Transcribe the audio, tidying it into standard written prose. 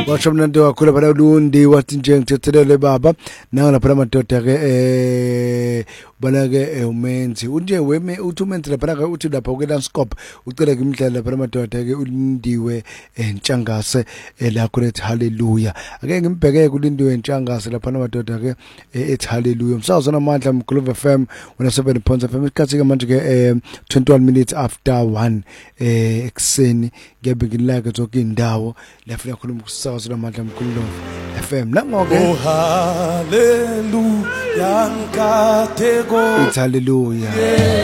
Washo mnandi wakhula phana Lundi wathi nje ngithethelele baba nanga lapha amadoda ke bala ke umenzi unje weme uthi umenzi lapha ke uthi lapha ku landscape ucela ke imidlalo lapha amadoda ke ulindiwe entshangase lakho lethi haleluya ake ngimbheke kulindiwe entshangase lapha amadoda ke ethi haleluya umsazona amandla mGlobe FM 107.5 isikhathi ke manje ke 21 minutes after 1 ekseni ngebe ngilike zonke indawo lafuna khuluma ukusakaza amandla mGlobe FM nangoke oh haleluya nkateko haleluya